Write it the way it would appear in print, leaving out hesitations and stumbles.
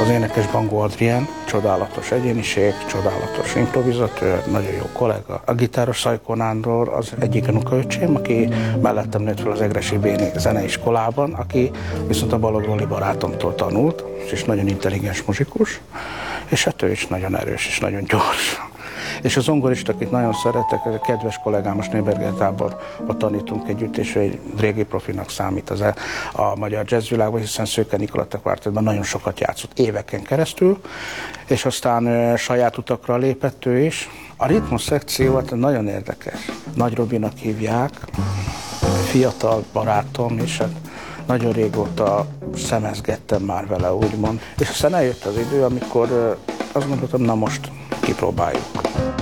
Az énekes Bangó Adrien, csodálatos egyéniség, csodálatos improvizatőr, nagyon jó kollega. A gitáros Szajkó Nándor az egyik unokaöcsém, aki mellettem nőtt fel az Egressy Béni zeneiskolában, aki viszont a Balogh Loli barátomtól tanult, és nagyon intelligens muzsikus, és hát ő is nagyon erős és nagyon gyors. És a zongorist, akit nagyon szeretek, ez a kedves kollégám, most Neuberger Táborban tanítunk együtt, és egy régi profinak számít a magyar jazzvilágban, hiszen Szőke Nikola Quartetben nagyon sokat játszott éveken keresztül, és aztán saját utakra lépett ő is. A ritmus szekció nagyon érdekes. Nagy Robinak hívják, fiatal barátom, és hát nagyon régóta szemezgettem már vele, úgymond. És aztán eljött az idő, amikor azt gondoltam, na most kipróbáljuk.